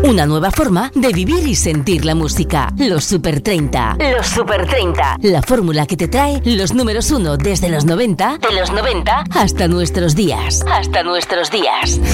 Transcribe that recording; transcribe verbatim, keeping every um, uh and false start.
Una nueva forma de vivir y sentir la música. Los Super treinta. Los Super treinta. La fórmula que te trae los números uno desde los noventa, de los noventa hasta nuestros días. Hasta nuestros días.